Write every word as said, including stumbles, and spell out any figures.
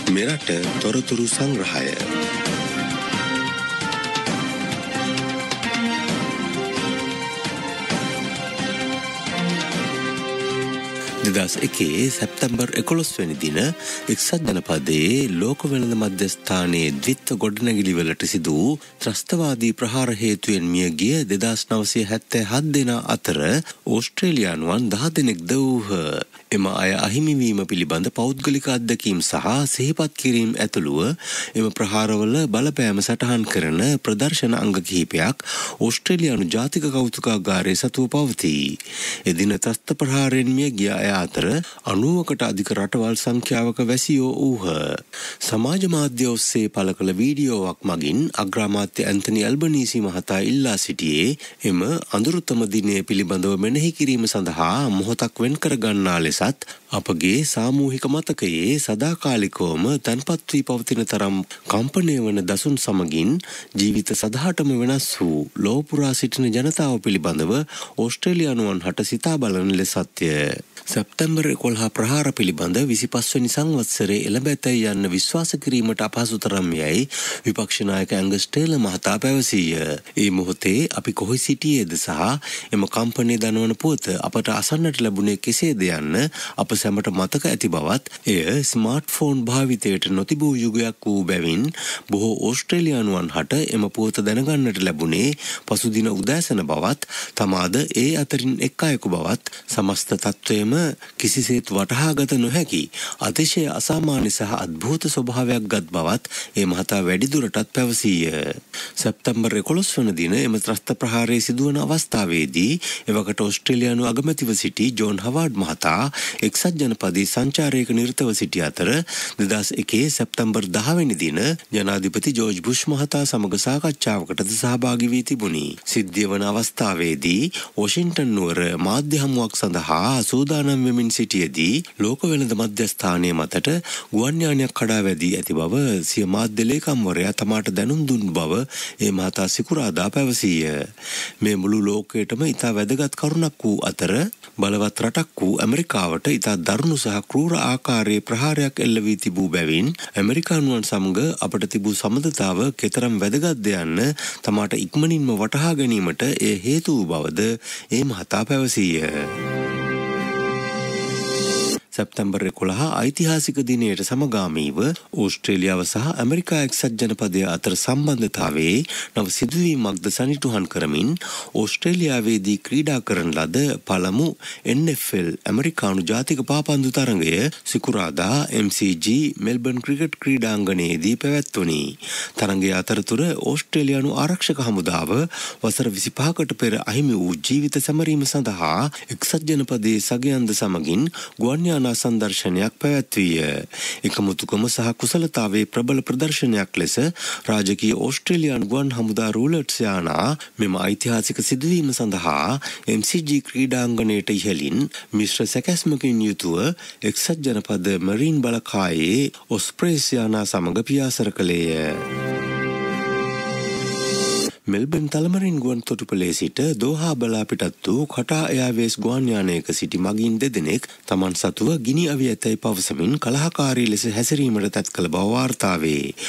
මෙරට තොරතුරු සංග්‍රහය දෙදහස් එකේ සැප්තැම්බර් එකොළොස් වෙනි දින එක්සත් ජනපදයේ ලෝක වෙළඳ මධ්‍යස්ථානයේ ද්විත්ව ගොඩනැගිලි වලට සිදු වූ ත්‍රස්තවාදී ප්‍රහාර හේතුවෙන් මිය ගිය දෙදාස් නවසිය හැත්තෑ හත් දෙනා අතර ඕස්ට්‍රේලියානුවන් දහ දෙනෙක්ද වූහ. එම අය අහිමිවීම පිළිබඳ පෞද්ගලික අත්දැකීම් සහ සිහිපත් කිරීම ඇතුළුව එම ප්‍රහාරවල බලපෑම සටහන් කරන ප්‍රදර්ශන අංග කිහිපයක් ඕස්ට්‍රේලියානු ජාතික කෞතුකාගාරයේ සතුව පවතී. එදින ත්‍රස්ත ප්‍රහාරයෙන් මිය ගිය අය අතර අනූවකට අධික රටවල් සංඛ්‍යාවක වැසියෝ වූහ. සමාජ මාධ්‍ය ඔස්සේ පළ කළ වීඩියෝවක් මගින් අග්‍රාමාත්‍ය ඇන්තනි ඇල්බනීසි මහතා ඉල්ලා සිටියේ එම අඳුරුතම දිනය පිළිබඳව මෙනෙහි කිරීම සඳහා මොහොතක් වෙන් කර ගන්නා ලෙස අපගේ සාමූහික මතකයේ සදාකාලිකවම තැන්පත් වී පවතින තරම් කම්පණය වන දසුන් සමගින් ජීවිත සදහටම වෙනස් වූ ලෝපුරා සිටින ජනතාව පිළිබඳව ඕස්ට්‍රේලියානුවන් හට සිතා බලන ලෙසත්ය. සැප්තැම්බර් එකොළහ ප්‍රහාර පිළිබඳ විසිපස් වෙනි සංවත්සරයේ එළඹ ඇතැයි යන්න විශ්වාස කිරීමට අපහසු තරම් යයි විපක්ෂ නායක ඇංගස් ටේලර් මහතා පැවසීය. ඒ මොහොතේ අපි කොහි සිටියේද සහ එම කම්පණය දනවන පුවත අපට අසන්නට ලැබුණේ කෙසේද යන්න අප සැමට මතක ඇති බවත් එය ස්මාර්ට්ෆෝන් භාවිතයට නොතිබූ යුගයක් වූ බැවින් බොහෝ ඕස්ට්‍රේලියානුවන් හට එම පුවත දැනගන්නට ලැබුණේ පසුදින උදෑසන බවත් තමාද ඒ අතරින් එක් අයෙකු බවත් සමස්ත තත්ත්වයම කිසිසේත් වටහාගත නොහැකි අතිශය අසාමාන්‍ය සහ අද්භූත ස්වභාවයක් ගත් බවත් ඒ මහතා වැඩිදුරටත් පැවසීය. සැප්තැම්බර් එකොළොස් වන දින එම ත්‍රස්ත ප්‍රහාරයේ සිදුවන අවස්ථාවේදී එවකට ඕස්ට්‍රේලියානු අගමැතිව සිටි ජෝන් හවාඩ් මහතා එක්සත් ජනපදයේ සංචාරයක නිරතව සිටි අතර දෙදහස් එකේ සැප්තැම්බර් දහ වෙනි දින ජනාධිපති ජෝර්ජ් බුෂ් මහතා සමග සාකච්ඡාවකටද සහභාගී වී තිබුණි. සිද්ධිය වන අවස්ථාවේදී වොෂින්ටන් නුවර මාධ්‍ය හමුවක් සඳහා සූදානම් වෙමින් සිටියේදී ලෝක වෙළඳ මධ්‍යස්ථානයේ මතට ගුවන් යානයක් කඩා වැදී ඇති බව සිය මාධ්‍ය ලේකම්වරයා තමාට දැනුම් දුන් බව ඒ මහතා සිකුරාදා පැවසීය. මේ මුළු ලෝකයටම ඉතා වැදගත් කරුණක් වූ අතර බලවත් රටක් වූ ඇමරිකාවට ඉතා දරුණු සහ ක්‍රූර ආකාරයේ ප්‍රහාරයක් එල්ල වී තිබූ බැවින් ඇමරිකානුවන් සමග අපට තිබූ සම්බන්ධතාව කෙතරම් වැදගත්ද යන්න තමාට ඉක්මනින්ම වටහා ගැනීමට එය හේතු වූ බවද ඒ මහතා පැවසීය. සැප්තැම්බර් එකොළහ ඓතිහාසික දිනයට සමගාමීව ඕස්ට්‍රේලියාව සහ ඇමරිකා එක්සත් ජනපදය අතර සම්බන්ධතාවයේ නව සිදුවීමක්ද සනිටුහන් කරමින් ඕස්ට්‍රේලියාවේදී ක්‍රීඩා කරන ලද පළමු එන් එෆ් එල් ඇමරිකානු ජාතික පාපන්දු තරගය සිකුරාදා එම් සී ජී මෙල්බර්න් ක්‍රිකට් ක්‍රීඩාංගණයේදී පැවැත්වුණි. තරගය අතරතුර ඕස්ට්‍රේලියානු ආරක්ෂක හමුදාව වසර විසිපහකට පෙර අහිමි වූ ජීවිත සැමරීම සඳහා එක්සත් ජනපදයේ සගයන්ද සමගින් ගුවන් යානා සංදර්ශනයක් පැවැත්වීය. එකමුතුකම සහ කුසලතාවේ ප්‍රබල ප්‍රදර්ශනයක් ලෙස රාජකීය ඕස්ට්‍රේලියානු ගුවන් හමුදා රූලර්ස් යානා මෙම ඓතිහාසික සිදුවීම සඳහා එම් සී ජී ක්‍රීඩාංගණයට ඉහළින් මිශ්‍ර සැකැස්මකින් යුතුව එක්සත් ජනපද මරීන් බලකායේ ඔස්ප්‍රේස් යානා සමග පියාසර කළේය. මෙල්බර්න් තලමරින් ගුවන් තොටුපළේ සිට දෝහා බලා පිටත් වූ කටා එයාවේස් ගුවන් යානයක සිටි මගින් දෙදෙනෙක් තමන් සතුව ගිනි අවි ඇතැයි පවසමින් කලහකාරී ලෙස හැසිරීමට තැත් කළ බව වාර්තා වේ.